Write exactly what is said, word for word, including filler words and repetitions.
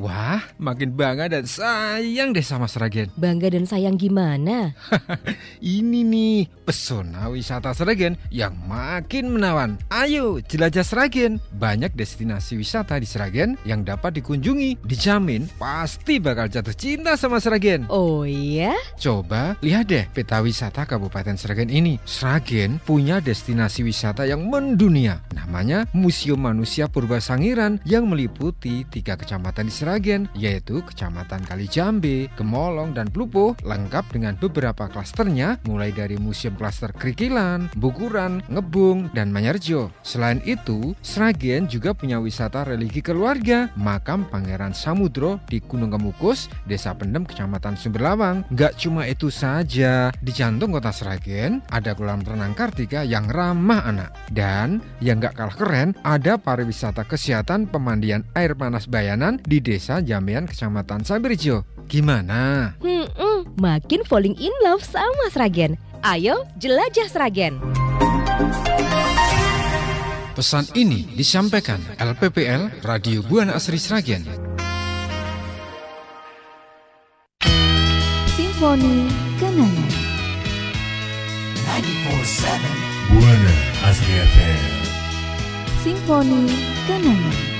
Wah, makin bangga dan sayang deh sama Sragen. Bangga dan sayang gimana? Ini nih, pesona wisata Sragen yang makin menawan. Ayo, jelajah Sragen. Banyak destinasi wisata di Sragen yang dapat dikunjungi. Dijamin pasti bakal jatuh cinta sama Sragen. Oh iya? Coba lihat deh peta wisata Kabupaten Sragen ini. Sragen punya destinasi wisata yang mendunia. Namanya Museum Manusia Purba Sangiran yang meliputi tiga kecamatan di Sragen, yaitu Kecamatan Kalijambe, Gemolong, dan Plupuh, lengkap dengan beberapa klasternya, mulai dari Museum Klaster Krikilan, Bukuran, Ngebung, dan Manyarjo. Selain itu, Sragen juga punya wisata religi keluarga, makam Pangeran Samudro di Gunung Kemukus, Desa Pendem, Kecamatan Sumberlawang. Gak cuma itu saja, di jantung kota Sragen ada kolam renang Kartika yang ramah anak. Dan yang gak kalah keren, ada pariwisata kesehatan pemandian air panas Bayanan di Desa Jambean, Kecamatan Sambirjo. Gimana? Hmm, mm, makin falling in love sama Sragen. Ayo jelajah Sragen. Pesan ini disampaikan L P P L Radio Buana Asri Sragen. Simfoni Kenangan sembilan puluh empat tujuh Buana Asri F M. Simfoni Kenangan.